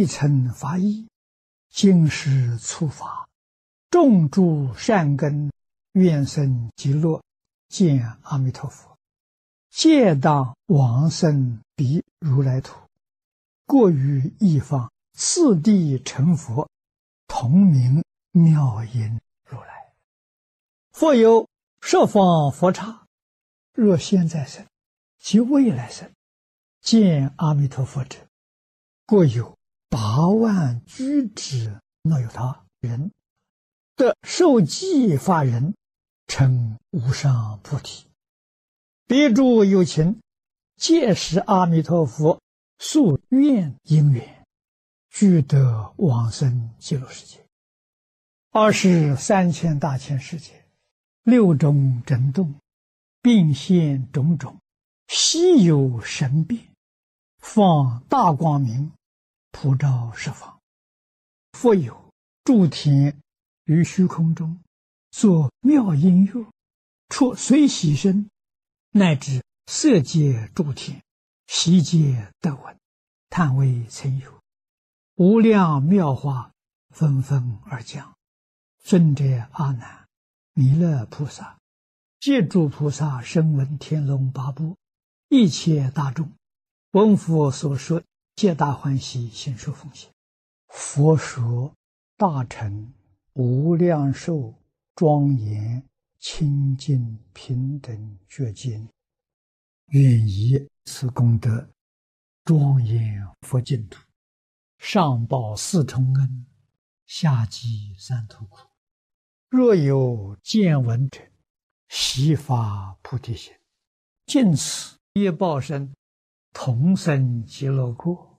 未曾发意，今世触法，种诸善根，愿生极乐，见阿弥陀佛，皆当往生彼如来土，过于一方，次第成佛，同名妙音如来。复有十方佛刹，若现在生及未来生，见阿弥陀佛者，过有8万居之那由他人，得受记法人，成无上菩提。彼诸有情，皆是阿弥陀佛宿愿因缘，俱得往生极乐世界。23千大千世界，6种震动，并现种种，稀有神变，放大光明，普照十方。复有诸天于虚空中，作妙音乐，出随喜声，乃至色界诸天，悉皆得闻，叹为曾有。无量妙法纷纷而降。尊者阿难、弥勒菩萨、皆诸菩萨声闻天龙八部，一切大众，闻佛所说，皆大欢喜，心受奉献。佛说大乘无量寿庄严清净平等觉经，愿以此功德庄严佛净土，上报4重恩，下济3途苦。若有见闻者，悉发菩提心，尽此业报身，同生极乐国。